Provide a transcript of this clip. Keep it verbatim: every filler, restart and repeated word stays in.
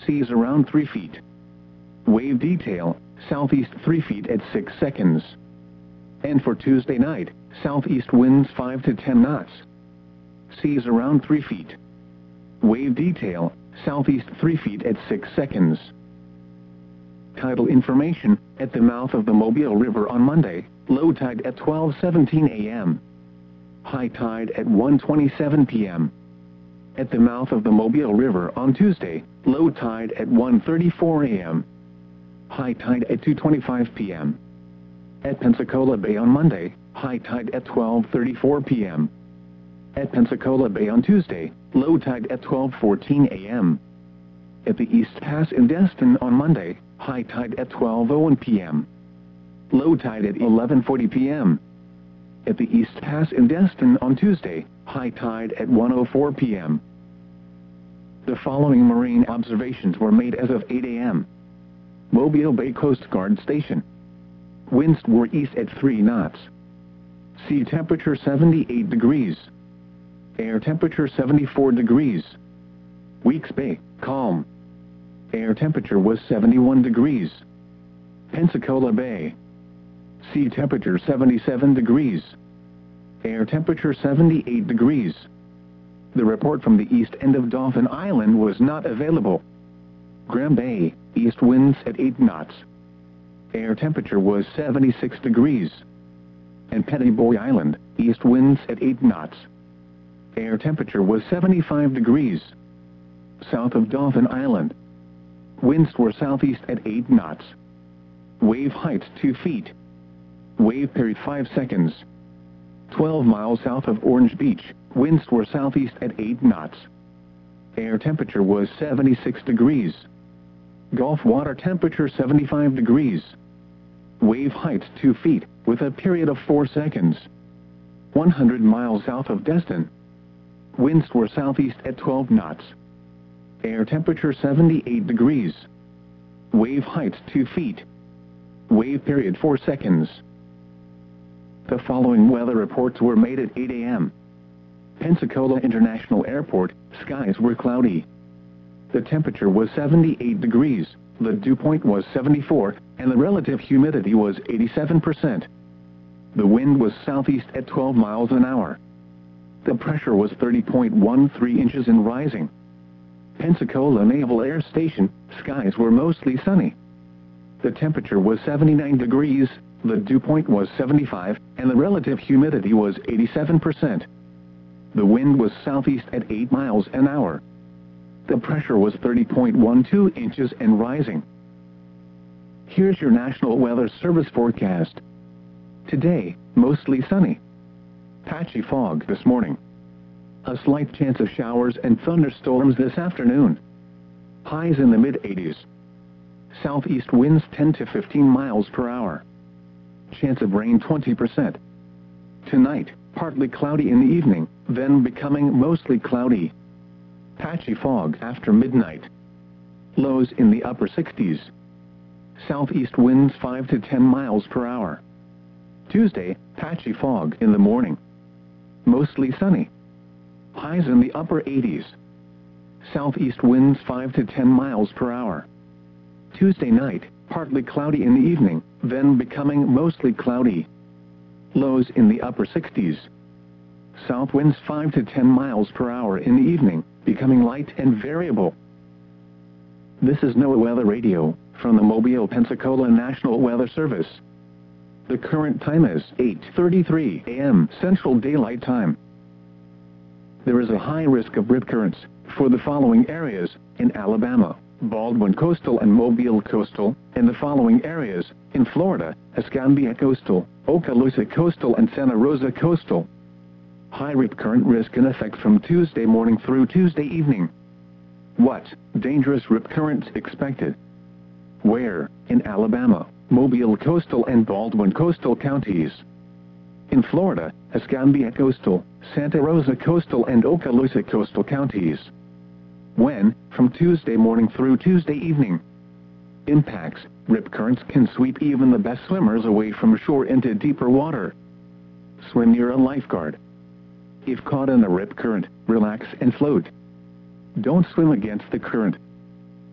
seas around three feet. Wave detail, southeast three feet at six seconds. And for Tuesday night, southeast winds five to ten knots. Seas around three feet. Wave detail, southeast three feet at six seconds. Tidal information, at the mouth of the Mobile River on Monday, low tide at twelve seventeen a m High tide at one twenty-seven p m At the mouth of the Mobile River on Tuesday, low tide at one thirty-four a m High tide at two twenty-five p m At Pensacola Bay on Monday, high tide at twelve thirty-four p m At Pensacola Bay on Tuesday, low tide at twelve fourteen a m At the East Pass in Destin on Monday, high tide at twelve oh one p m Low tide at eleven forty p m At the East Pass in Destin on Tuesday, high tide at one oh four p m The following marine observations were made as of eight a m Mobile Bay Coast Guard Station. Winds were east at three knots. Sea temperature seventy-eight degrees. Air temperature seventy-four degrees. Weeks Bay, calm. Air temperature was seventy-one degrees. Pensacola Bay. Sea temperature seventy-seven degrees. Air temperature seventy-eight degrees. The report from the east end of Dauphin Island was not available. Graham Bay, east winds at eight knots. Air temperature was seventy-six degrees. And Petty Boy Island, east winds at eight knots. Air temperature was seventy-five degrees. South of Dauphin Island. Winds were southeast at eight knots. Wave height two feet. Wave period five seconds. twelve miles south of Orange Beach, winds were southeast at eight knots. Air temperature was seventy-six degrees. Gulf water temperature seventy-five degrees. Wave height two feet, with a period of four seconds. one hundred miles south of Destin. Winds were southeast at twelve knots. Air temperature seventy-eight degrees. Wave height two feet. Wave period four seconds. The following weather reports were made at eight a m Pensacola International Airport, skies were cloudy. The temperature was seventy-eight degrees, the dew point was seventy-four, and the relative humidity was eighty-seven percent. The wind was southeast at twelve miles an hour. The pressure was thirty point one three inches and rising. Pensacola Naval Air Station, skies were mostly sunny. The temperature was seventy-nine degrees, the dew point was seventy-five, and the relative humidity was eighty-seven percent. The wind was southeast at eight miles an hour. The pressure was thirty point one two inches and rising. Here's your National Weather Service forecast. Today, mostly sunny. Patchy fog this morning. A slight chance of showers and thunderstorms this afternoon. Highs in the mid eighties. Southeast winds ten to fifteen miles per hour. Chance of rain twenty percent. Tonight, partly cloudy in the evening, then becoming mostly cloudy. Patchy fog after midnight. Lows in the upper sixties. Southeast winds five to ten miles per hour. Tuesday, patchy fog in the morning. Mostly sunny. Highs in the upper eighties. Southeast winds five to ten miles per hour. Tuesday night, partly cloudy in the evening, then becoming mostly cloudy. Lows in the upper sixties. South winds five to ten miles per hour in the evening, becoming light and variable. This is NOAA Weather Radio, from the Mobile, Pensacola National Weather Service. The current time is eight thirty-three a m Central Daylight Time. There is a high risk of rip currents for the following areas in Alabama, Baldwin Coastal and Mobile Coastal, and the following areas in Florida, Escambia Coastal, Okaloosa Coastal and Santa Rosa Coastal. High rip current risk in effect from Tuesday morning through Tuesday evening. What dangerous rip currents expected? Where? In Alabama, Mobile Coastal and Baldwin Coastal counties. In Florida, Escambia Coastal, Santa Rosa Coastal and Okaloosa Coastal counties. When? From Tuesday morning through Tuesday evening. Impacts: rip currents can sweep even the best swimmers away from shore into deeper water. Swim near a lifeguard. If caught in a rip current, relax and float. Don't swim against the current,